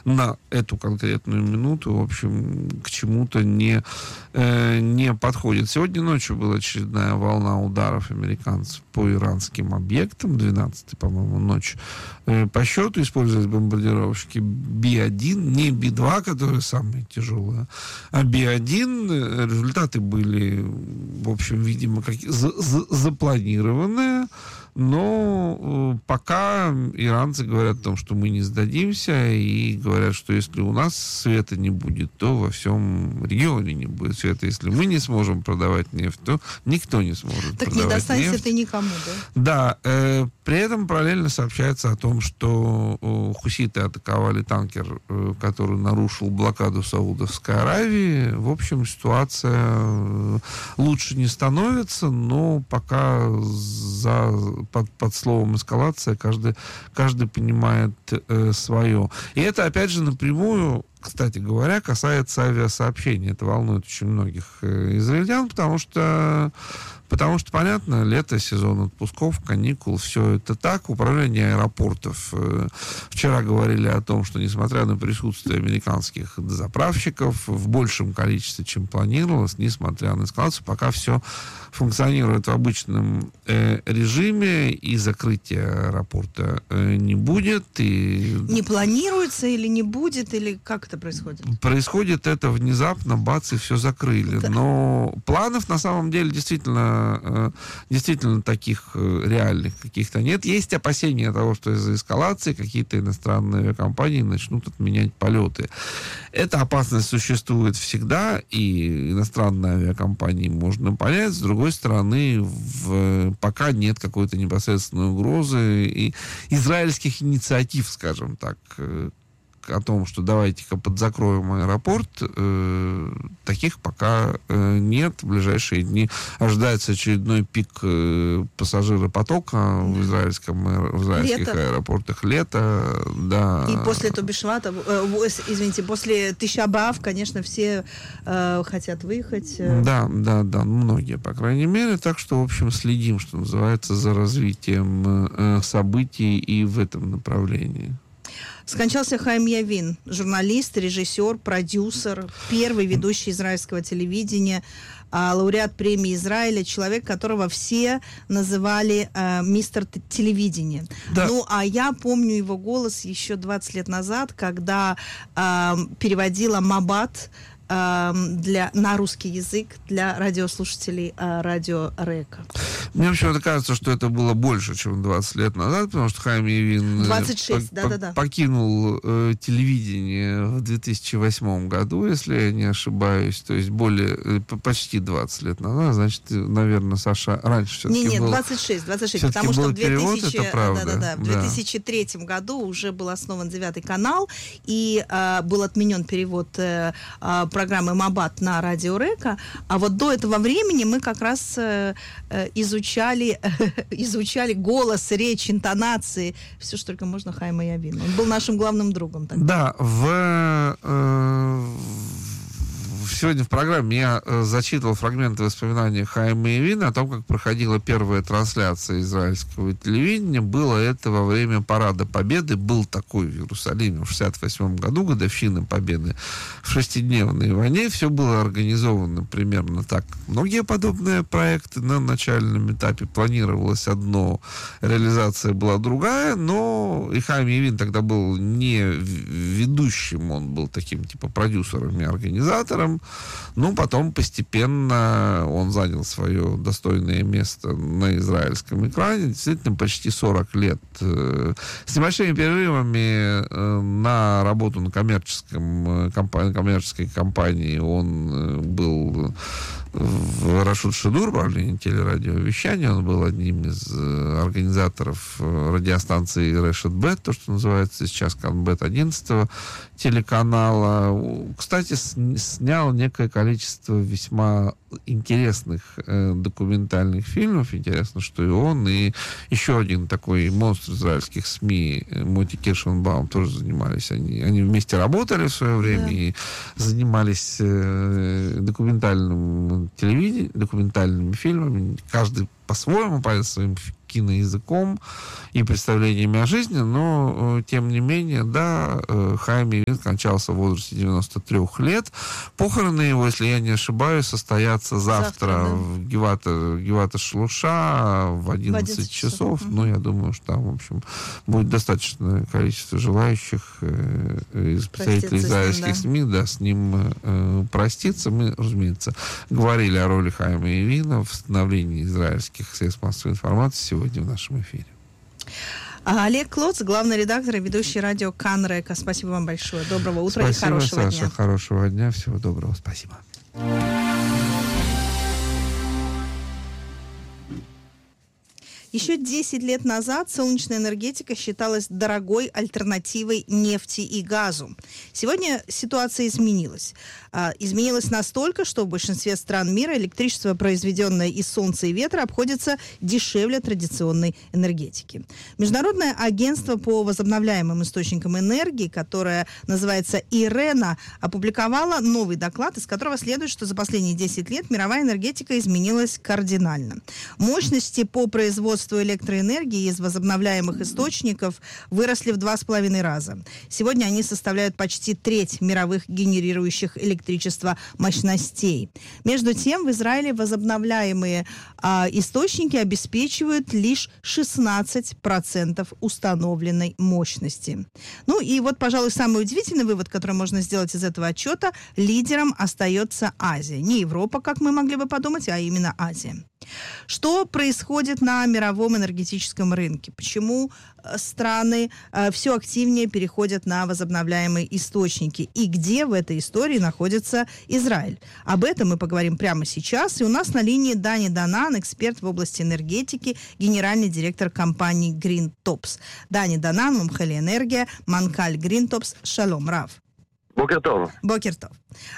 на эту конкретную минуту, в общем, к чему-то не подходит. Сегодня ночью была очередная волна ударов американцев по иранским объектам, 12-й, по-моему, ночь по счету, использовались бомбардировщики Би-1, не Би-2, которые самые тяжелые, а Би-1. Результаты были, в общем, видимо, запланированные, но пока иранцы говорят о том, что мы не сдадимся, и говорят, что если у нас света не будет, то во всем регионе не будет света. Если мы не сможем продавать нефть, то никто не сможет так продавать нефть. Так не достанется это никому, да? Да. При этом параллельно сообщается о том, что хуситы атаковали танкер, который нарушил блокаду Саудовской Аравии. В общем, ситуация лучше не становится, но пока под словом эскалация каждый понимает свое. И это, опять же, напрямую, кстати говоря, касается авиасообщения. Это волнует очень многих израильтян, потому что, понятно, лето, сезон отпусков, каникул, все это так. Управление аэропортов вчера говорили о том, что, несмотря на присутствие американских заправщиков в большем количестве, чем планировалось, несмотря на эскалацию, пока все функционирует в обычном режиме, и закрытия аэропорта не будет. И... Не планируется или не будет, или как это происходит? Происходит это внезапно, бац, и все закрыли. Да. Но планов на самом деле действительно таких реальных каких-то нет. Есть опасения того, что из-за эскалации какие-то иностранные авиакомпании начнут отменять полеты. Эта опасность существует всегда, и иностранные авиакомпании можно понять. С другой стороны, пока нет какой-то непосредственной угрозы и израильских инициатив, скажем так, о том, что давайте-ка подзакроем аэропорт, таких пока нет. В ближайшие дни ожидается очередной пик пассажиропотока в израильских аэропортах. Лето, да. И после Тобишвата, после Тишабав, конечно, все хотят выехать. Да, многие, по крайней мере. Так что, в общем, следим, что называется, за развитием событий и в этом направлении. Скончался Хаим Явин, журналист, режиссер, продюсер, первый ведущий израильского телевидения, лауреат премии Израиля, человек, которого все называли мистер телевидения. Да. Ну, а я помню его голос еще 20 лет назад, когда переводила Мабат на русский язык для радиослушателей радио Река. Мне почему-то кажется, что это было больше, чем 20 лет назад, потому что Хаим Явин 26, покинул телевидение в 2008 году, если я не ошибаюсь, то есть почти 20 лет назад, значит, наверное, Саша раньше все-таки Нет, был... 26, потому что в 2003 да. году уже был основан 9 канал, и был отменен перевод программы Мабат на радио Река, а вот до этого времени мы как раз изучали голос, речь, интонации, все, что только можно Хаима Явина. Он был нашим главным другом тогда. Да, сегодня в программе я зачитывал фрагменты воспоминаний Хаима Явина о том, как проходила первая трансляция израильского телевидения. Было это во время Парада Победы. Был такой в Иерусалиме в 1968 году, годовщина Победы в шестидневной войне. Все было организовано примерно так. Многие подобные проекты на начальном этапе планировалось одно, реализация была другая, но и Хаим Явин тогда был не ведущим, он был таким типа продюсером и организатором. Ну, потом постепенно он занял свое достойное место на израильском экране. Действительно, почти 40 лет. С небольшими перерывами на работу на коммерческой компании он был в Рашут Шидур, управлении телерадиовещания. Он был одним из организаторов радиостанции Решет Бет, то, что называется сейчас Канбет 11 телеканала. Кстати, снял некое количество весьма интересных документальных фильмов. Интересно, что и он, и еще один такой монстр израильских СМИ, Моти Киршенбаум, тоже занимались. Они вместе работали в свое время, да, и занимались документальным телевидением, документальными фильмами. Каждый по-своему, по своим киноязыком и представлениями о жизни, но, тем не менее, да, Хаим Явин скончался в возрасте 93 лет. Похороны его, если я не ошибаюсь, состоятся завтра да. в Гевата Шлуша в 11 часов. Ну, я думаю, что там, в общем, будет достаточное количество желающих из представителей израильских СМИ, да, с ним проститься. Мы, разумеется, говорили о роли Хаима Явина в становлении израильских средств массовой информации сегодня в нашем эфире. Олег Клоц, главный редактор и ведущий радио Кан Река. Спасибо вам большое. Доброго утра. Спасибо, и хорошего Саша, дня. Хорошего дня. Всего доброго. Спасибо. Еще 10 лет назад солнечная энергетика считалась дорогой альтернативой нефти и газу. Сегодня ситуация изменилась. Изменилась настолько, что в большинстве стран мира электричество, произведенное из солнца и ветра, обходится дешевле традиционной энергетики. Международное агентство по возобновляемым источникам энергии, которое называется ИРЭНА, опубликовало новый доклад, из которого следует, что за последние 10 лет мировая энергетика изменилась кардинально. Мощности по производству электроэнергии из возобновляемых источников выросли в 2,5 раза. Сегодня они составляют почти треть мировых генерирующих электричество мощностей. Между тем, в Израиле возобновляемые источники обеспечивают лишь 16% установленной мощности. Ну и вот, пожалуй, самый удивительный вывод, который можно сделать из этого отчета: лидером остается Азия. Не Европа, как мы могли бы подумать, а именно Азия. Что происходит на мировом энергетическом рынке? Почему страны все активнее переходят на возобновляемые источники? И где в этой истории находится Израиль? Об этом мы поговорим прямо сейчас. И у нас на линии Дани Данан, эксперт в области энергетики, генеральный директор компании Green Tops. Дани Данан, мумхе энергия, манкаль Green Tops. Шалом, Рав. בוקר טוב. בוקר טוב.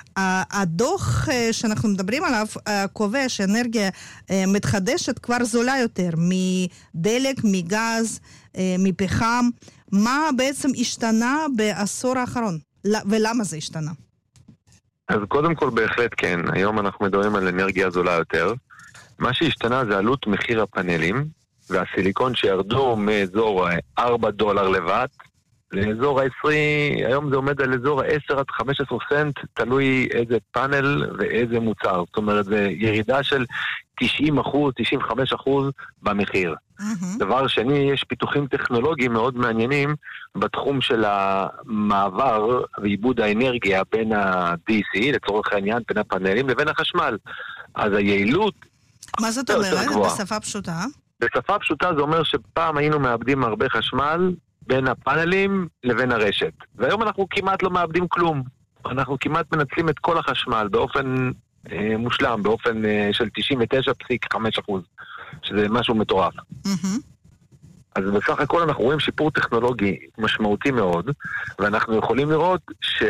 הדוח שאנחנו מדברים עליו קובע שאנרגיה מתחדשת כבר זולה יותר מדלק, מגז, מפחם. מה בעצם השתנה בעשור האחרון? ולמה זה השתנה? אז קודם כל בהחלט כן. היום אנחנו מדברים על אנרגיה זולה יותר. מה שהשתנה זה עלות מחיר הפאנלים, והסיליקון שירדו מאזור $4 לוואט, לאזור ה-20, היום זה עומד על אזור ה-10 עד 15 סנט, תלוי איזה פאנל ואיזה מוצר. זאת אומרת, זה ירידה של 90%, 95% במחיר. דבר שני, יש פיתוחים טכנולוגיים מאוד מעניינים בתחום של המעבר ועיבוד האנרגיה בין ה-DC, לצורך העניין, בין הפאנלים לבין החשמל. אז היעילות... מה זאת אומרת? בשפה פשוטה? בשפה פשוטה זה אומר שפעם היינו מאבדים הרבה חשמל, בין הפאנלים לבין הרשת. והיום אנחנו כמעט לא מאבדים כלום. אנחנו כמעט מנצלים את כל החשמל באופן מושלם, באופן של 99.5%, שזה משהו מטורף. אז בסך הכל אנחנו רואים שיפור טכנולוגי משמעותי מאוד, ואנחנו יכולים לראות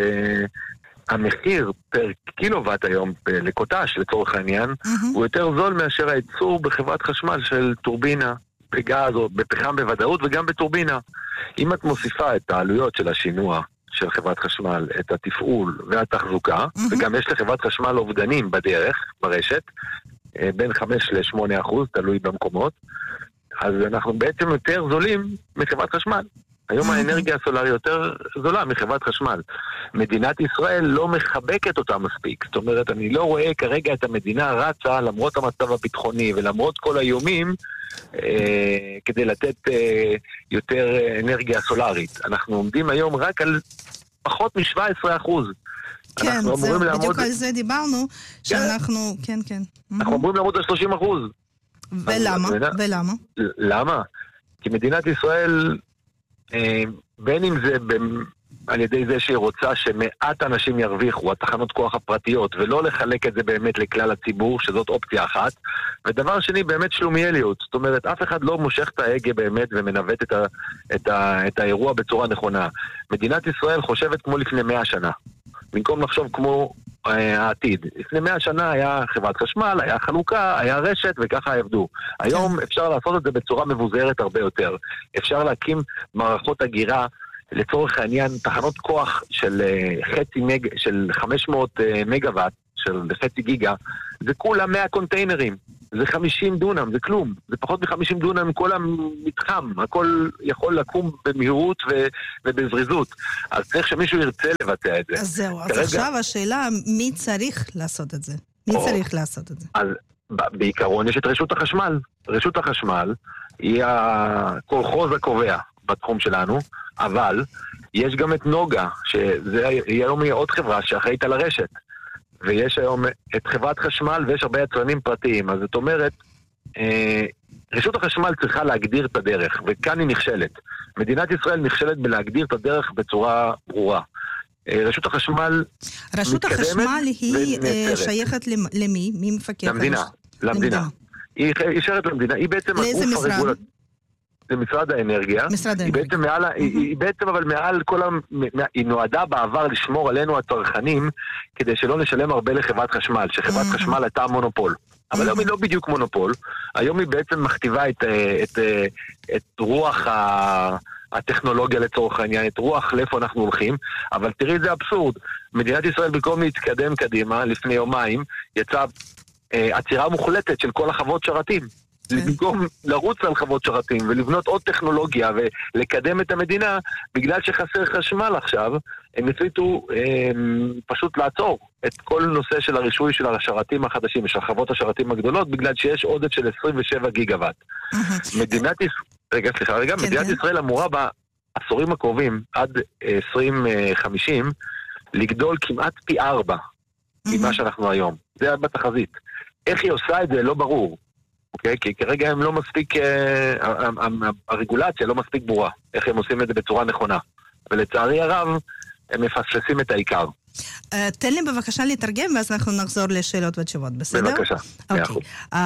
שהמחיר פר קילוואט היום לקוטש, לצורך העניין, הוא יותר זול מאשר הייצור בחברת חשמל של טורבינה, בגז או בפחם בוודאות וגם בטורבינה. אם את מוסיפה את העלויות של השינוע של חברת חשמל, את התפעול והתחזוקה, וגם יש לחברת חשמל אובדנים בדרך, ברשת, בין 5-8%, תלוי במקומות, אז אנחנו בעצם יותר זולים מחברת חשמל. היום האנרגיה הסולרית יותר זולה מחברת חשמל. מדינת ישראל לא מחבקת אותה מספיק. זאת אומרת, אני לא רואה כרגע את המדינה רצה, למרות המצב הביטחוני ולמרות כל האיומים, כדי לתת יותר אנרגיה סולרית. אנחנו עומדים היום רק על פחות מ-17%. כן, בדיוק על זה דיברנו, שאנחנו, כן, כן. אנחנו אמורים לעמוד על 30%. ולמה? ולמה? למה? כי מדינת ישראל, בין אם זה על ידי זה שהיא רוצה שמעט אנשים ירוויחו, התחנות כוח הפרטיות, ולא לחלק את זה באמת לכלל הציבור, שזאת אופציה אחת. ודבר שני, באמת שלומיאליות. זאת אומרת, אף אחד לא מושך את ההגה באמת ומנווט את האירוע בצורה נכונה. מדינת ישראל חושבת כמו לפני 100 שנה. במקום לחשוב כמו העתיד. לפני 100 שנה היה חברת חשמל, היה חלוקה, היה רשת, וככה עבדו. היום אפשר לעשות את זה בצורה מבוזרת הרבה יותר. אפשר להקים מערכות הגירה, לצורך העניין, תחנות כוח של של 500 מגוואט, של חצי גיגה, זה כולה 100 קונטיינרים. זה 50 דונם, זה כלום. זה פחות מ-50 דונם כל המתחם. הכל יכול לקום במהירות ובזריזות. אז צריך שמישהו ירצה לבצע את זה. אז זהו, אז עכשיו השאלה, מי צריך לעשות את זה? מי צריך לעשות את זה? אז בעיקרון יש את רשות החשמל. רשות החשמל היא הקולחוז הקובע בתחום שלנו, אבל יש גם את נוגה, שזה היום היא עוד חברה שאחראית על הרשת. ויש היום את חברת חשמל ויש הרבה יצרנים פרטיים. אז זאת אומרת, רשות החשמל צריכה להגדיר את הדרך, וכאן היא נכשלת. מדינת ישראל נכשלת בלהגדיר את הדרך בצורה ברורה. רשות החשמל רשות החשמל היא שייכת למי? מי מפקח? למדינה. היא שייכת למדינה. היא בעצם לאיזה משרד? זה משרד האנרגיה. היא בעצם אבל מעל כל היא נועדה בעבר לשמור עלינו הצרכנים, כדי שלא נשלם הרבה לחברת חשמל, שחברת חשמל הייתה מונופול. אבל היום היא לא בדיוק מונופול. היום היא בעצם מכתיבה את רוח הטכנולוגיה לצורך העניין, את רוח לאיפה אנחנו הולכים. אבל תראי, זה אבסורד. מדינת ישראל במקום להתקדם קדימה, לפני יומיים, יצאה עצירה מוחלטת של כל החוות שרתים. במקום לרוץ על חוות שרתים ולבנות עוד טכנולוגיה ולקדם את המדינה, בגלל שחסר חשמל עכשיו, הם החליטו פשוט לעצור את כל נושא של הרישוי של השרתים החדשים, של חוות השרתים הגדולות, בגלל שיש עודף של 27 גיגוואט. מדינת ישראל אמורה בעשורים הקרובים, עד 2050, לגדול כמעט פי 4 ממה שאנחנו היום. זה בתחזית. איך היא עושה את זה לא ברור. אוקיי? כי כרגע הם לא מספיק, הרגולציה לא מספיק ברורה, איך הם עושים את זה בצורה נכונה. ולצערי הרב, הם מפספסים את העיקר. תן לי бывака לתרגם, ואז אנחנו נחזור לשאלות ותשובות, בסדר? בבקשה, окей.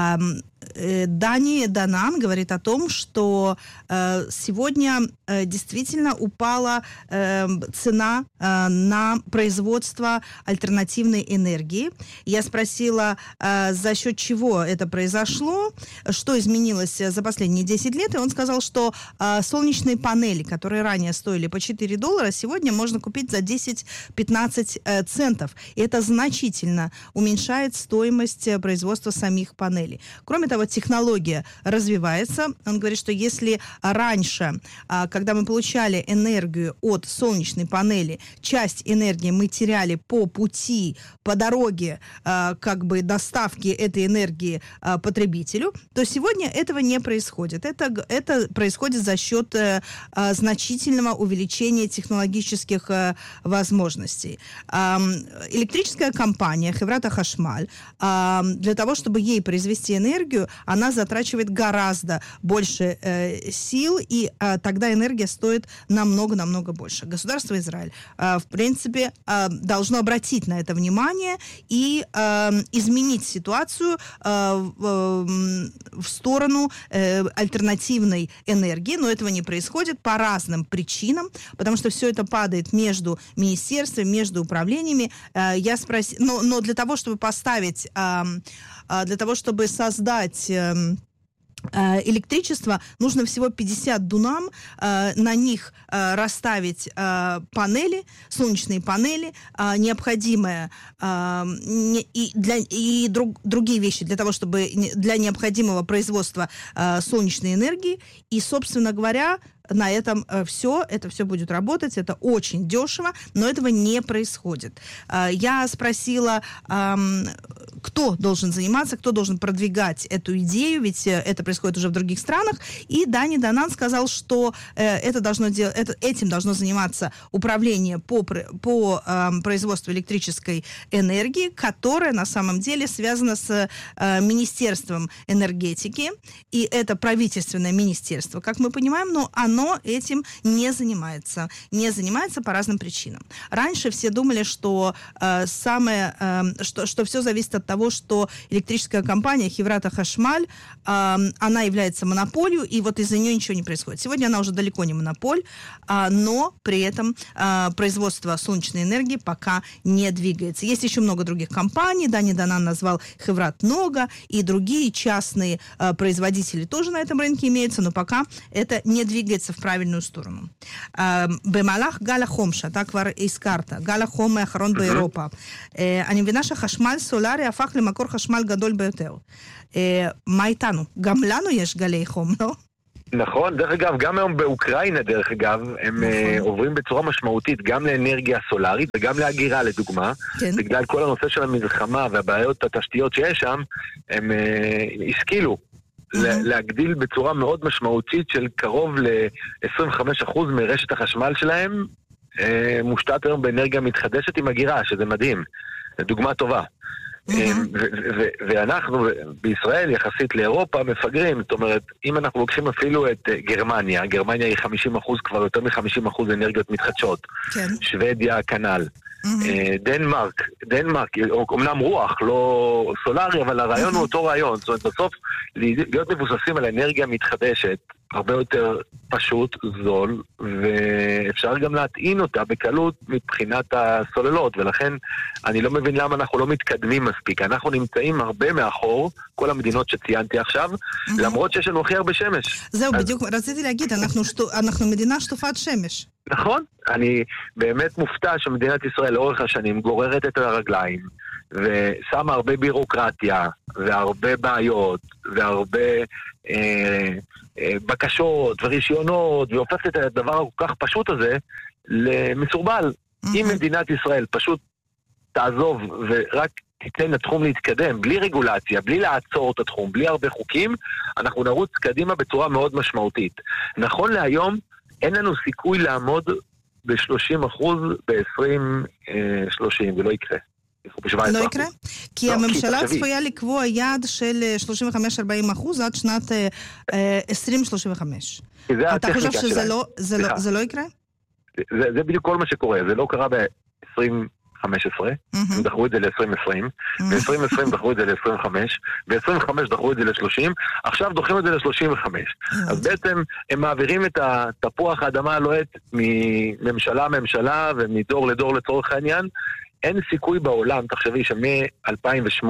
Дани Данан говорит о том, что сегодня действительно упала цена на производство альтернативной энергии. Я спросила, за счет чего это произошло, что изменилось за последние 10 лет, и он сказал, что солнечные панели, которые ранее стоили по $4, сегодня можно купить за 10-15 центов. И это значительно уменьшает стоимость производства самих панелей. Кроме того, технология развивается. Он говорит, что если раньше, когда мы получали энергию от солнечной панели, часть энергии мы теряли по пути, по дороге как бы доставки этой энергии потребителю, то сегодня этого не происходит. Это происходит за счет значительного увеличения технологических возможностей. Электрическая компания Хеврат Хашмаль, для того, чтобы ей произвести энергию, она затрачивает гораздо больше сил, и тогда энергия стоит намного-намного больше. Государство Израиль, в принципе, должно обратить на это внимание и изменить ситуацию в сторону альтернативной энергии, но этого не происходит по разным причинам, потому что все это падает между министерствами, между управлениями. Я спросила, но для того, чтобы поставить, для того, чтобы создать электричество, нужно всего 50 дунам, на них расставить панели, солнечные панели, необходимые и другие вещи для того, чтобы для необходимого производства солнечной энергии. И, собственно говоря, на этом это все будет работать, это очень дешево, но этого не происходит. Я спросила, кто должен заниматься, кто должен продвигать эту идею, ведь это происходит уже в других странах, и Дани Данан сказал, что этим должно заниматься управление по производству электрической энергии, которое на самом деле связано с Министерством энергетики, и это правительственное министерство, как мы понимаем, но оно этим не занимается по разным причинам. Раньше все думали, что что все зависит от того, что электрическая компания Хеврат Хашмаль, она является монополией, и вот из-за нее ничего не происходит. Сегодня она уже далеко не монополь, но при этом производство солнечной энергии пока не двигается. Есть еще много других компаний. Дани Данан назвал Хеврат Нога, и другие частные производители тоже на этом рынке имеются, но пока это не двигается в правильную сторону. במהלך גל החום, שאתה כבר הזכרת, גל החום האחרון באירופה, אני מבינה שחשמל סולרי הפך למקור חשמל גדול ביותר. מה איתנו? גם לנו יש גלי חום, לא? נכון, דרך אגב, גם היום באוקראינה, דרך אגב, הם עוברים בצורה משמעותית גם לאנרגיה סולרית וגם להגירה, לדוגמה. כן. בגלל כל הנושא של המלחמה והבעיות התשתיות שיש שם, הם השכילו להגדיל בצורה מאוד משמעותית של קרוב ל-25% מרשת החשמל שלהם, מושתת היום באנרגיה מתחדשת עם הגירה, שזה מדהים. דוגמה טובה. ואנחנו בישראל יחסית לאירופה מפגרים, זאת אומרת, אם אנחנו לוקחים אפילו את גרמניה היא 50%, כבר יותר מ-50% אנרגיות מתחדשות. שוודיה כנ"ל. דנמרק, אומנם רוח, לא סולרי, אבל הרעיון הוא אותו רעיון. זאת אומרת, בסוף להיות מבוססים על אנרגיה מתחדשת הרבה יותר פשוט, זול, ואפשר גם להטעין אותה בקלות מבחינת הסוללות, ולכן אני לא מבין למה אנחנו לא מתקדמים מספיק. אנחנו נמצאים הרבה מאחור, כל המדינות שציינתי עכשיו, למרות שיש לנו הכי הרבה שמש. זהו, בדיוק רציתי להגיד, אנחנו מדינה שטופת שמש. נכון, אני באמת מופתע שמדינת ישראל לאורך השנים גוררת את הרגליים, ושמה הרבה בירוקרטיה, והרבה בעיות, והרבה בקשות ורישיונות, והופכת את הדבר הכל כך פשוט הזה למסורבל. אם מדינת ישראל פשוט תעזוב ורק תיתן לתחום להתקדם, בלי רגולציה, בלי לעצור את התחום, בלי הרבה חוקים, אנחנו נרוץ קדימה בצורה מאוד משמעותית. נכון להיום, אין לנו סיכוי לעמוד ב-30% ב-2030, זה לא יקרה. לא יקרה? כי הממשלה צפויה לקבוע יעד של 35-40% עד שנת 2035. אתה חושב שזה לא יקרה? זה בדיוק כל מה שקורה, זה לא קרה ב-2015, הם דחו את זה ל-2020, ב-2020 דחו את זה ל-25, ב-25 דחו את זה ל-30, עכשיו דוחים את זה ל-35. אז בעצם הם מעבירים את תפוח האדמה הלוהט מממשלה ומדור לדור לצורך העניין. אין סיכוי בעולם, תחשבי שמ-2008,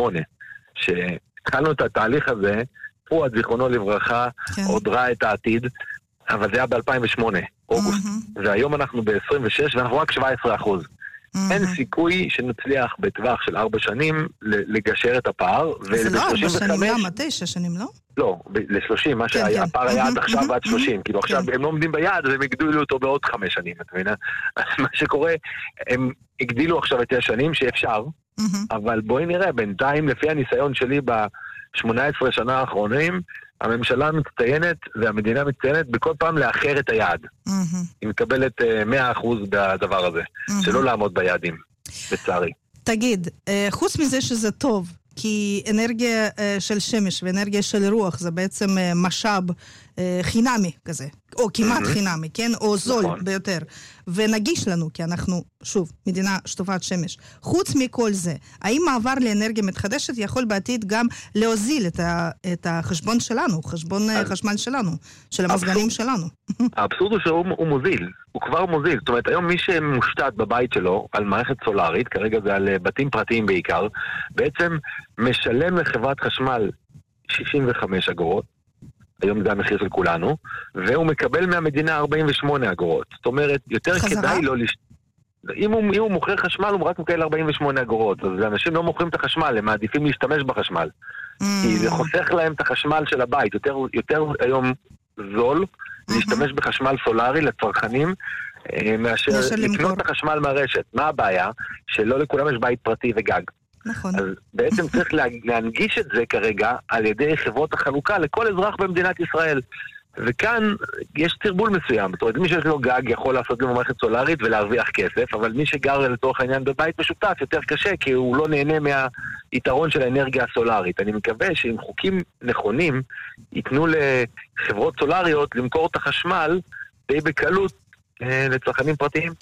שהתחלנו את התהליך הזה, הוא עד זיכרונו לברכה, עוד ראה את העתיד, אבל זה היה ב-2008, אוגוסט, והיום אנחנו ב-26, ואנחנו רק 17%. אין סיכוי שנצליח בטווח של 4 שנים לגשר את הפער, זה לא 4 שנים, למה? 9 שנים, לא? לא, ל-30, מה שהפער היה עד עכשיו עד 30, כאילו עכשיו הם לא עומדים ביעד, אז הם הגדילו אותו בעוד 5 שנים, את מבינה? מה שקורה, הם הגדילו עכשיו את 9 שנים שאפשר, אבל בואי נראה, בינתיים לפי הניסיון שלי ב-18 שנה האחרונים, הממשלה מצטיינת והמדינה מצטיינת בכל פעם לאחר את היעד. היא מקבלת 100% בדבר הזה, שלא לעמוד ביעדים, בצערי. תגיד, חוץ מזה שזה טוב, כי אנרגיה של שמש ואנרגיה של רוח זה בעצם משאב חינמי כזה, או כמעט חינמי, כן? או זול ביותר, ונגיש לנו, כי אנחנו, שוב, מדינה שטופת שמש. חוץ מכל זה, האם מעבר לאנרגיה מתחדשת יכול בעתיד גם להוזיל את החשבון שלנו, חשבון חשמל שלנו, של המזגנים שלנו? האבסורד הוא שהוא מוזיל, הוא כבר מוזיל. זאת אומרת, היום מי שמושתת בבית שלו על מערכת סולרית, כרגע זה על בתים פרטיים בעיקר, בעצם משלם לחברת חשמל 65 אגורות, היום זה המחיר של כולנו, והוא מקבל מהמדינה 48 אגורות. זאת אומרת, יותר כדאי לו אם הוא מוכר חשמל, הוא רק מקבל 48 אגורות. אז אנשים לא מוכרים את החשמל, הם מעדיפים להשתמש בחשמל. כי זה חוסך להם את החשמל של הבית. יותר היום זול להשתמש בחשמל סולרי לצרכנים, מאשר לקנות את החשמל מהרשת. מה הבעיה? שלא לכולם יש בית פרטי וגג. נכון. אז בעצם צריך להנגיש את זה כרגע על ידי חברות החלוקה לכל אזרח במדינת ישראל. וכאן יש תרבול מסוים. זאת אומרת, מי שיש לו גג יכול לעשות לו מערכת סולרית ולהרוויח כסף, אבל מי שגר לצורך העניין בבית משותף יותר קשה, כי הוא לא נהנה מהיתרון של האנרגיה הסולרית. אני מקווה שעם חוקים נכונים ייתנו לחברות סולריות למכור את החשמל די בקלות לצרכנים פרטיים.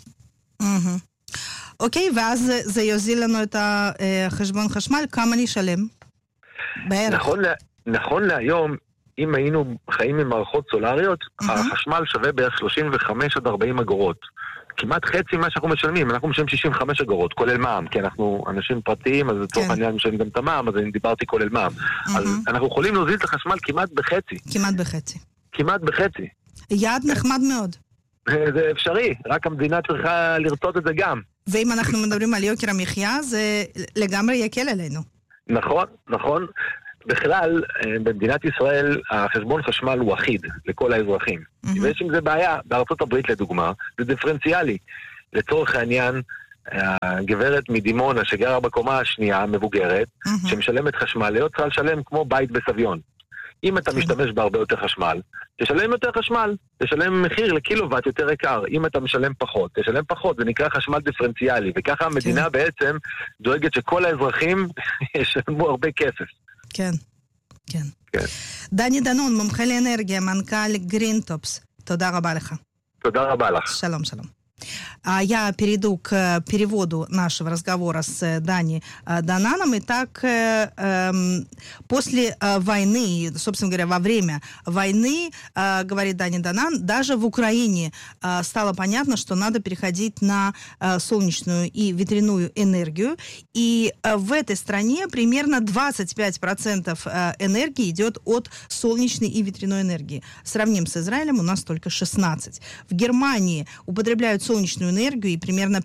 אוקיי, ואז זה יוזיל לנו את החשבון חשמל, כמה נשלם? בערך. נכון להיום, אם היינו חיים עם מערכות סולריות, החשמל שווה בערך 35 עד 40 אגורות. כמעט חצי מה שאנחנו משלמים, אנחנו משלמים 65 אגורות, כולל מע"מ, כי אנחנו אנשים פרטיים, אז לצורך העניין משלמים גם את המע"מ, אז אני דיברתי כולל מע"מ. אז אנחנו יכולים להוזיל את החשמל כמעט בחצי. כמעט בחצי. כמעט בחצי. יעד נחמד מאוד. זה אפשרי, רק המדינה צריכה לרצות את זה גם. ואם אנחנו מדברים על יוקר המחיה, זה לגמרי יקל עלינו. נכון, נכון. בכלל, במדינת ישראל, החשבון חשמל הוא אחיד לכל האזרחים. ויש עם זה בעיה. בארצות הברית, לדוגמה, זה דיפרנציאלי. לצורך העניין, הגברת מדימונה שגרה בקומה השנייה, מבוגרת, שמשלמת חשמל, לא צריכה לשלם כמו בית בסביון. אם אתה משתמש בהרבה יותר חשמל, תשלם יותר חשמל, תשלם מחיר לקילוואט יותר יקר. אם אתה משלם פחות, תשלם פחות. זה נקרא חשמל דיפרנציאלי, וככה המדינה בעצם דואגת שכל האזרחים ישלמו הרבה כסף. כן, כן. דני דנון, מומחה לאנרגיה, מנכ"ל Greentops. тודה רבה לך. תודה рaba לך. Шалом, шалом. Я перейду к переводу нашего разговора с Дани Дананом. Итак, после войны, собственно говоря, во время войны, говорит Дани Данан, даже в Украине стало понятно, что надо переходить на солнечную и ветряную энергию. И в этой стране примерно 25% энергии идет от солнечной и ветряной энергии. Сравним с Израилем, у нас только 16%. В Германии употребляют солнечную энергию, и примерно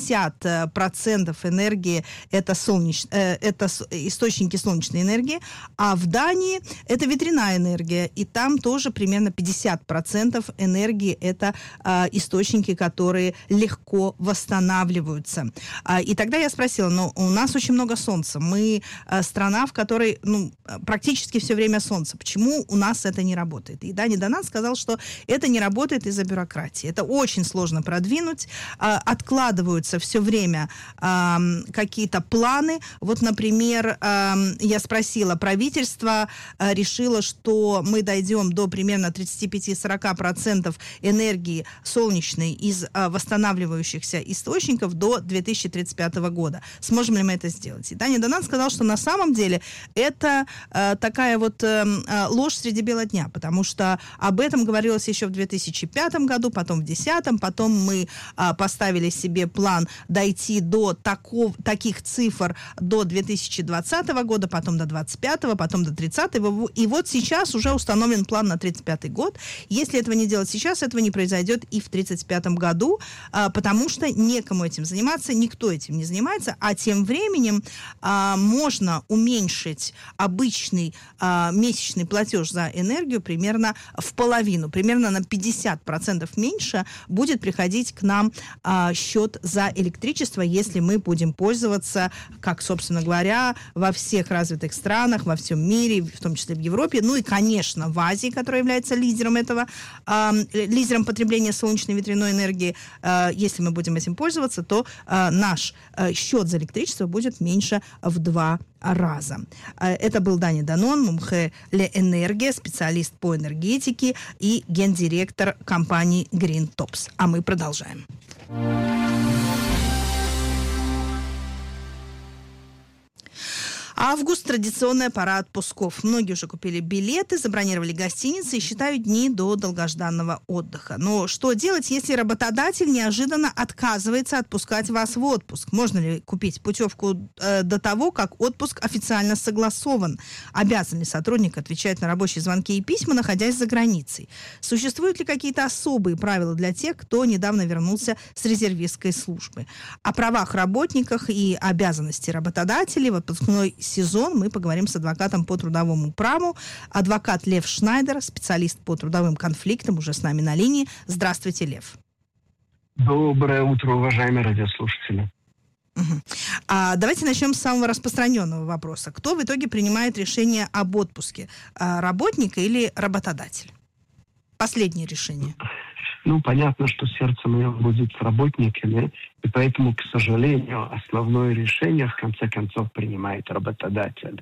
50% энергии это источники солнечной энергии, а в Дании это ветряная энергия, и там тоже примерно 50% энергии это источники, которые легко восстанавливаются. И тогда я спросила, у нас очень много солнца, мы страна, в которой практически все время солнце, почему у нас это не работает? И Дани Данан сказал, что это не работает из-за бюрократии, это очень сложно продвинуть, откладываются все время какие-то планы. Вот, например, я спросила, правительство решило, что мы дойдем до примерно 35-40% энергии солнечной из восстанавливающихся источников до 2035 года. Сможем ли мы это сделать? И Дани Данан сказал, что на самом деле это такая вот ложь среди бела дня, потому что об этом говорилось еще в 2005 году, потом в 2010, потом мы поставили себе план дойти до таких цифр до 2020 года, потом до 2025, потом до 2030. И вот сейчас уже установлен план на 2035 год. Если этого не делать сейчас, этого не произойдет и в 2035 году, потому что некому этим заниматься, никто этим не занимается, а тем временем можно уменьшить обычный месячный платеж за энергию примерно в половину, примерно на 50% меньше будет приходить к нам счет за электричество, если мы будем пользоваться, как, собственно говоря, во всех развитых странах, во всем мире, в том числе в Европе, ну и, конечно, в Азии, которая является лидером этого, лидером потребления солнечной и ветряной энергии. Если мы будем этим пользоваться, то наш счет за электричество будет меньше в 2 раза. Это был Дани Данон, мумхе ле энергия, специалист по энергетике и гендиректор компании Greentops. А мы продолжаем. Август – традиционная пора отпусков. Многие уже купили билеты, забронировали гостиницы и считают дни до долгожданного отдыха. Но что делать, если работодатель неожиданно отказывается отпускать вас в отпуск? Можно ли купить путевку до того, как отпуск официально согласован? Обязан ли сотрудник отвечать на рабочие звонки и письма, находясь за границей? Существуют ли какие-то особые правила для тех, кто недавно вернулся с резервистской службы? О правах работников и обязанности работодателей в отпускной сезон мы поговорим с адвокатом по трудовому праву. Адвокат Лев Шнайдер, специалист по трудовым конфликтам, уже с нами на линии. Здравствуйте, Лев. Доброе утро, уважаемые радиослушатели. Давайте начнем с самого распространенного вопроса. Кто в итоге принимает решение об отпуске? Работник или работодатель? Последнее решение. Понятно, что сердце мое будет с работниками, и поэтому, к сожалению, основное решение, в конце концов, принимает работодатель.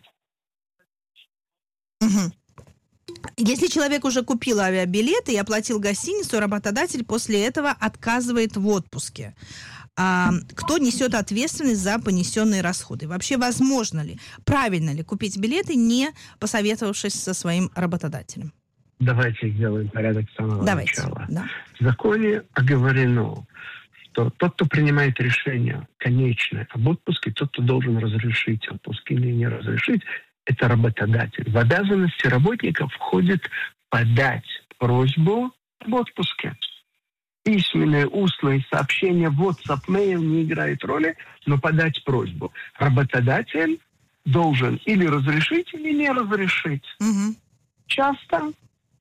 Если человек уже купил авиабилеты и оплатил гостиницу, работодатель после этого отказывает в отпуске. Кто несет ответственность за понесенные расходы? Вообще, возможно ли, правильно ли купить билеты, не посоветовавшись со своим работодателем? Давайте сделаем порядок с самого начала. Да. В законе оговорено, что тот, кто принимает решение конечное об отпуске, тот, кто должен разрешить отпуск или не разрешить, это работодатель. В обязанности работника входит подать просьбу в отпуске. Письменное, устное сообщение, WhatsApp, mail не играет роли, но подать просьбу. Работодатель должен или разрешить, или не разрешить. Мгм. Часто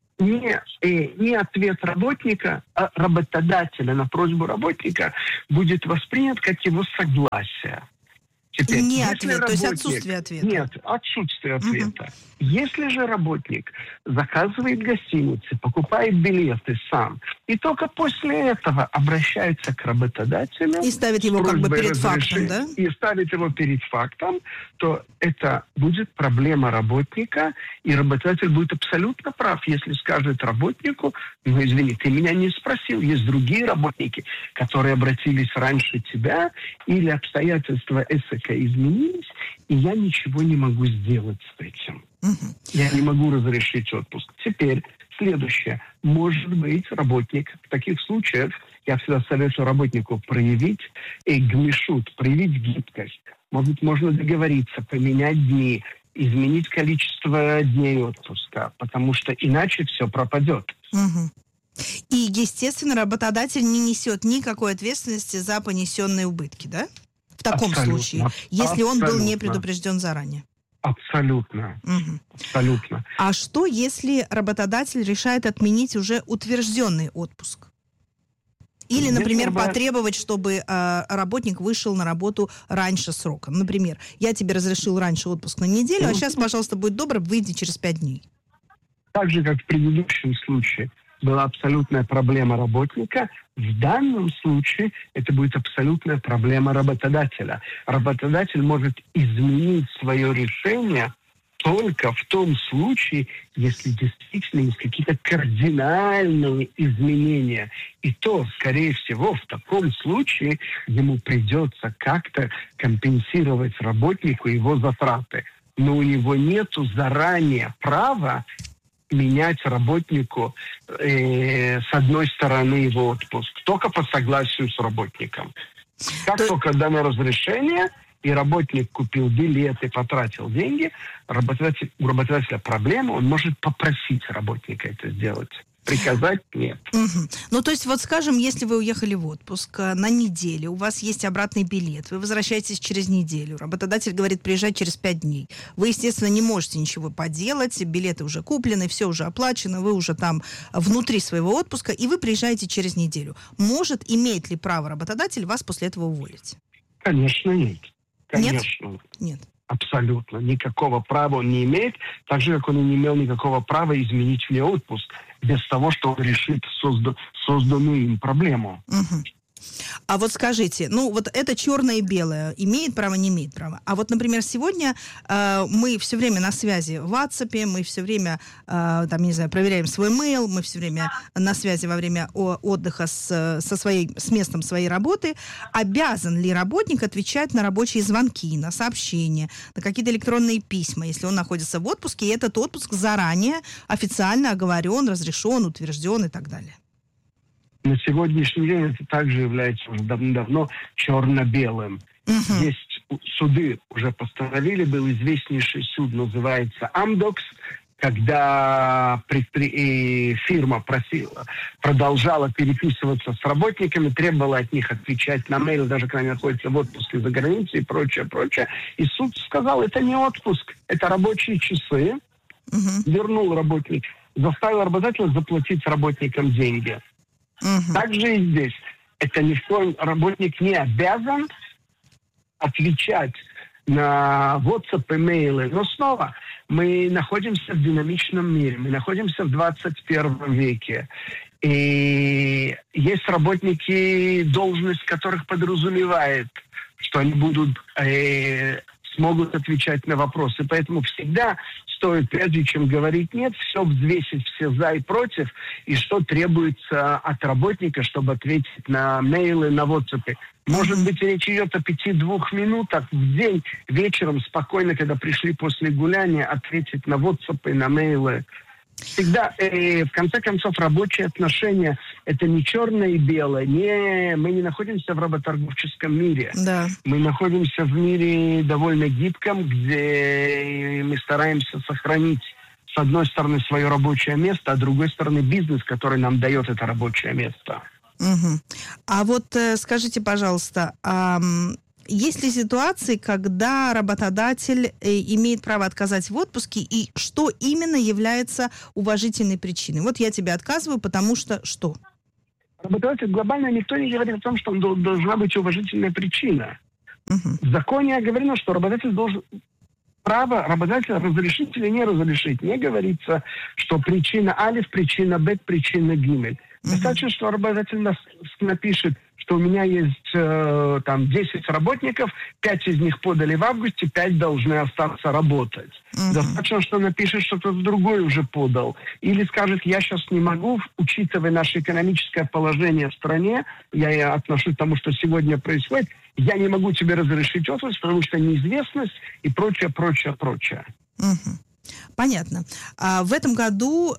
не ответ работника, а работодателя на просьбу работника будет воспринят как его согласие. Теперь, Не если ответ, то есть работник- отсутствие ответа. Нет, отсутствие ответа. Если же работник заказывает гостиницы, покупает билеты сам, и только после этого обращается к работодателю... И ставит его с как бы просьбой перед фактом, разрешения, да? И ставит его перед фактом, то это будет проблема работника, и работодатель будет абсолютно прав, если скажет работнику: ну, извини, ты меня не спросил, есть другие работники, которые обратились раньше тебя, или обстоятельства ЭСЭКа изменились, и я ничего не могу сделать с этим. Мгм. Я не могу разрешить отпуск. Теперь следующее. Может быть, работник в таких случаях, я всегда советую работнику проявить гмишут, проявить гибкость. Может быть, можно договориться, поменять дни, изменить количество дней отпуска, потому что иначе все пропадет. Мгм. И, естественно, работодатель не несет никакой ответственности за понесенные убытки, да? В таком Абсолютно. случае, если он был не Абсолютно. предупрежден заранее. Абсолютно. Мгм. Абсолютно. А что, если работодатель решает отменить уже утвержденный отпуск? Или, Если например, бы- потребовать, чтобы работник вышел на работу раньше срока. Например, я тебе разрешил раньше отпуск на неделю, а сейчас, пожалуйста, будь добр, выйди через 5 дней. Так же, как в предыдущем случае была абсолютная проблема работника, в данном случае это будет абсолютная проблема работодателя. Работодатель может изменить свое решение только в том случае, если действительно есть какие-то кардинальные изменения. И то, скорее всего, в таком случае ему придется как-то компенсировать работнику его затраты. Но у него нету заранее права менять работнику с одной стороны его отпуск, только по согласию с работником. Как только дано разрешение, и работник купил билеты, потратил деньги, у работодателя проблема, он может попросить работника это сделать. Приказать нет. Мгм. Ну, то есть, вот скажем, если вы уехали в отпуск на неделю, у вас есть обратный билет, вы возвращаетесь через неделю, работодатель говорит, приезжать через 5 дней. Вы, естественно, не можете ничего поделать, билеты уже куплены, все уже оплачено, вы уже там внутри своего отпуска, и вы приезжаете через неделю. Имеет ли право работодатель вас после этого уволить? Конечно, нет. Нет? Конечно. Нет. Абсолютно. Никакого права он не имеет, так же, как он и не имел никакого права изменить мне отпуск, без того, что он решит созданную им проблему. Мгм. А вот скажите, ну вот это черное и белое, имеет право, не имеет права. А вот, например, сегодня мы все время на связи в WhatsApp, мы все время, там, не знаю, проверяем свой mail, мы все время на связи во время отдыха с местом своей работы. Обязан ли работник отвечать на рабочие звонки, на сообщения, на какие-то электронные письма, если он находится в отпуске, и этот отпуск заранее официально оговорен, разрешен, утвержден и так далее? На сегодняшний день это также является уже давно черно-белым. Мгм. Есть суды, уже постановили, был известнейший суд, называется Амдокс, когда фирма продолжала переписываться с работниками, требовала от них отвечать на мейл, даже когда они находятся в отпуске за границей и прочее. И суд сказал, это не отпуск, это рабочие часы. Мгм. Вернул работник, заставил работодателя заплатить работникам деньги. Мгм. Так же и здесь. Работник не обязан отвечать на WhatsApp, имейлы. Но снова, мы находимся в динамичном мире, мы находимся в 21 веке. И есть работники, должность которых подразумевает, что они смогут отвечать на вопросы. Поэтому всегда стоит, прежде чем говорить «нет», все взвесить, все «за» и «против», и что требуется от работника, чтобы ответить на мейлы, на WhatsApp. Может быть, речь идет о 5-2 минутах в день, вечером спокойно, когда пришли после гуляния, ответить на WhatsApp и на мейлы. Всегда, в конце концов, рабочие отношения – это не черное и белое. Мы не находимся в работорговческом мире. Да. Мы находимся в мире довольно гибком, где мы стараемся сохранить одной стороны свое рабочее место, а с другой стороны бизнес, который нам дает это рабочее место. Угу. А вот скажите, пожалуйста, есть ли ситуации, когда работодатель имеет право отказать в отпуске, и что именно является уважительной причиной? Вот я тебе отказываю, потому что что? Работодатель глобально никто не говорит о том, что должна быть уважительная причина. В законе оговорено, что работодатель должен... Право работодателя разрешить или не разрешить. Не говорится, что причина алиф, причина бет, причина гимель. Достаточно, что работодатель напишет, что у меня есть 10 работников, 5 из них подали в августе, 5 должны остаться работать. Достаточно, что напишет, что кто-то другой уже подал. Или скажет, я сейчас не могу, учитывая наше экономическое положение в стране, я отношусь к тому, что сегодня происходит, я не могу тебе разрешить отпуск, потому что неизвестность и прочее, прочее, прочее. Понятно. А в этом году,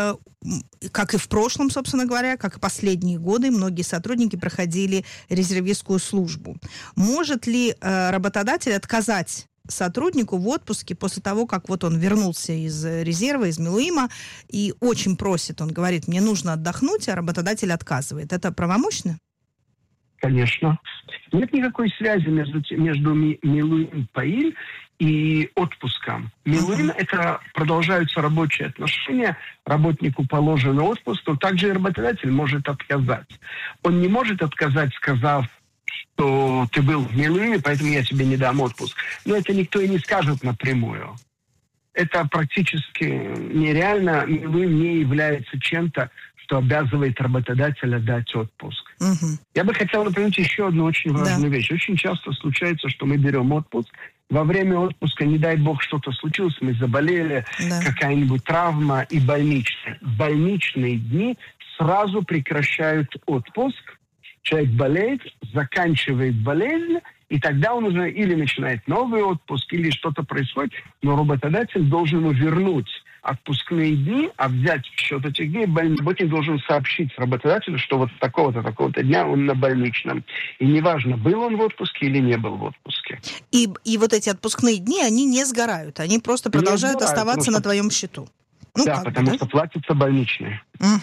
как и в прошлом, собственно говоря, как и последние годы, многие сотрудники проходили резервистскую службу. Может ли работодатель отказать сотруднику в отпуске после того, как вот он вернулся из резерва, из Милуима, и очень просит, он говорит, мне нужно отдохнуть, а работодатель отказывает. Это правомочно? Конечно. Нет никакой связи между Милуим Паиль и отпуском. Милуим — это продолжаются рабочие отношения, работнику положен отпуск, но также и работодатель может отказать. Он не может отказать, сказав, что ты был в Милуиме, поэтому я тебе не дам отпуск. Но это никто и не скажет напрямую. Это практически нереально. Милуим не является чем-то, что обязывает работодателя дать отпуск. Я бы хотел напомнить еще одну очень важную вещь. Очень часто случается, что мы берем отпуск. Во время отпуска, не дай бог, что-то случилось, мы заболели, какая-нибудь травма и больничные. Больничные дни сразу прекращают отпуск. Человек болеет, заканчивает болезнь, и тогда он уже или начинает новый отпуск, или что-то происходит, но работодатель должен ему вернуть отпускные дни, а взять в счет этих дней работник должен сообщить работодателю, что вот такого-то, такого-то дня он на больничном. И неважно, был он в отпуске или не был в отпуске. И вот эти отпускные дни, они не сгорают, они просто продолжают оставаться на твоем счету. Потому что платятся больничные.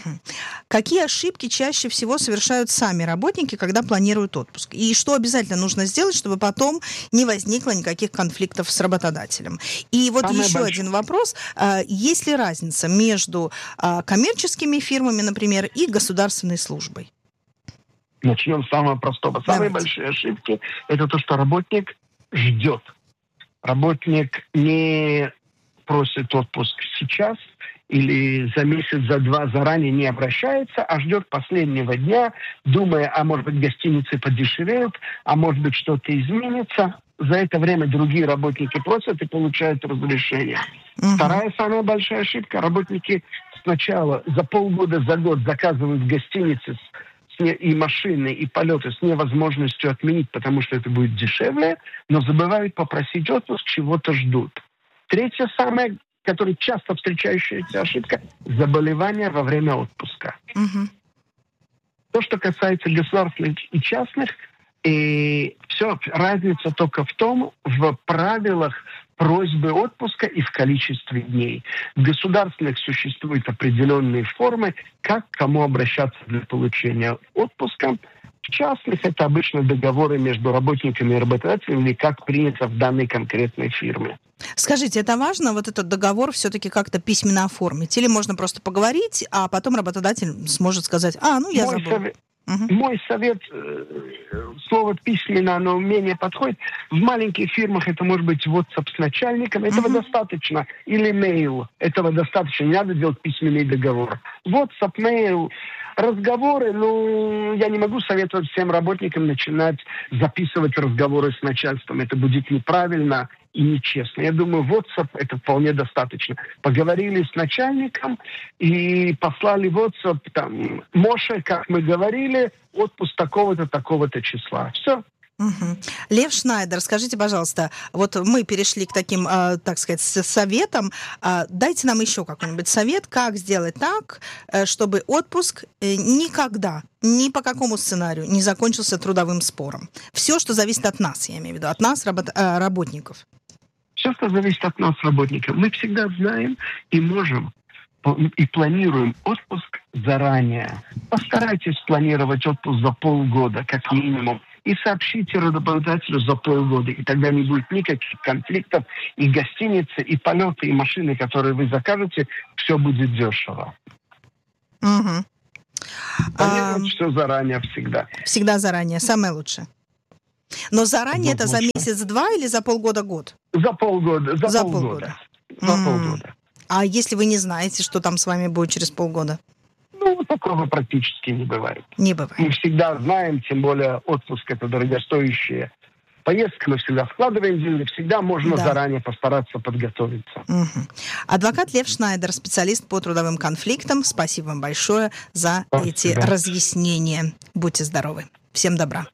Какие ошибки чаще всего совершают сами работники, когда планируют отпуск? И что обязательно нужно сделать, чтобы потом не возникло никаких конфликтов с работодателем? И вот еще один вопрос. Есть ли разница между коммерческими фирмами, например, и государственной службой? Начнем с самого простого. Самые большие ошибки – это то, что работник ждет. Работник не просит отпуск сейчас или за месяц, за два заранее не обращается, а ждет последнего дня, думая, а может быть гостиницы подешевеют, а может быть что-то изменится. За это время другие работники просят и получают разрешение. Вторая самая большая ошибка. Работники сначала за полгода, за год заказывают гостиницы и машины, и полеты с невозможностью отменить, потому что это будет дешевле, но забывают попросить отпуск, чего-то ждут. Третья самая, которая часто встречающаяся ошибка – заболевания во время отпуска. То, что касается государственных и частных, и все, разница только в том, в правилах просьбы отпуска и в количестве дней. В государственных существуют определенные формы, как к кому обращаться для получения отпуска. В частных это обычно договоры между работниками и работодателями, или как принято в данной конкретной фирме. Скажите, это важно, вот этот договор все-таки как-то письменно оформить? Или можно просто поговорить, а потом работодатель сможет сказать, я забыл? Мой совет, слово «письменно», оно менее подходит. В маленьких фирмах это может быть WhatsApp с начальником, этого достаточно. Или mail, этого достаточно, не надо делать письменный договор. WhatsApp, mail, разговоры, я не могу советовать всем работникам начинать записывать разговоры с начальством. Это будет неправильно и нечестно. Я думаю, WhatsApp это вполне достаточно. Поговорили с начальником и послали WhatsApp, Моше, как мы говорили, отпуск такого-то, такого-то числа. Все. Лев Шнайдер, скажите, пожалуйста, вот мы перешли к таким, так сказать, советам. Дайте нам еще какой-нибудь совет, как сделать так, чтобы отпуск никогда, ни по какому сценарию не закончился трудовым спором. Все, что зависит от нас, я имею в виду, от нас, работников. Все, что зависит от нас, работников. Мы всегда знаем и можем, и планируем отпуск заранее. Постарайтесь планировать отпуск за полгода, как минимум. И сообщите работодателю за полгода. И тогда не будет никаких конфликтов. И гостиницы, и полеты, и машины, которые вы закажете, все будет дешево. Угу. Все заранее всегда. Всегда заранее, самое лучшее. Но заранее это за месяц-два или за полгода-год? За полгода. За полгода. А если вы не знаете, что там с вами будет через полгода? Ну, такого практически не бывает. Не бывает. Мы всегда знаем, тем более отпуск — это дорогостоящая поездка, мы всегда вкладываем деньги, всегда можно заранее постараться подготовиться. Угу. Адвокат Лев Шнайдер, специалист по трудовым конфликтам. Спасибо вам большое за эти разъяснения. Будьте здоровы. Всем добра.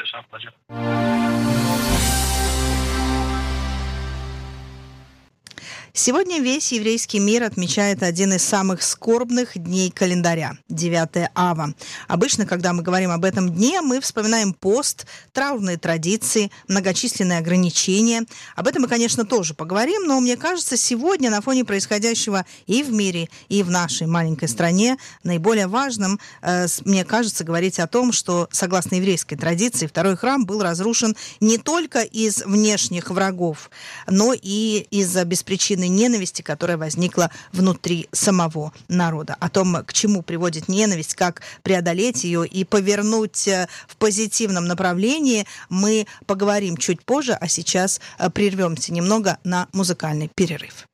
Сегодня весь еврейский мир отмечает один из самых скорбных дней календаря – 9 Ава. Обычно, когда мы говорим об этом дне, мы вспоминаем пост, траурные традиции, многочисленные ограничения. Об этом мы, конечно, тоже поговорим, но мне кажется, сегодня на фоне происходящего и в мире, и в нашей маленькой стране наиболее важным, мне кажется, говорить о том, что, согласно еврейской традиции, второй храм был разрушен не только из внешних врагов, но и из-за беспричинной ненависти, которая возникла внутри самого народа. О том, к чему приводит ненависть, как преодолеть ее и повернуть в позитивном направлении, мы поговорим чуть позже, а сейчас прервемся немного на музыкальный перерыв.